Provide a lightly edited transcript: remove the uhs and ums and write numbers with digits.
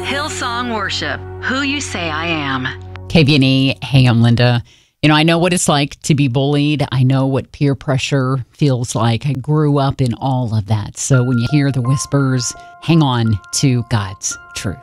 Hillsong Worship, Who You Say I Am. KVNE, hey, I'm Linda. I know what it's like to be bullied. I know what peer pressure feels like. I grew up in all of that. So when you hear the whispers, hang on to God's truth.